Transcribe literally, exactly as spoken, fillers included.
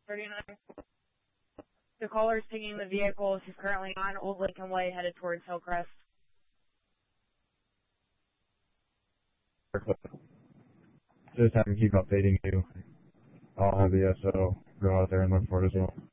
thirty-nine. The caller is taking the vehicle. She's currently on Old Lincoln Way, headed towards Hillcrest. Just have him keep updating you. I'll have the S O go out there and look for it as well.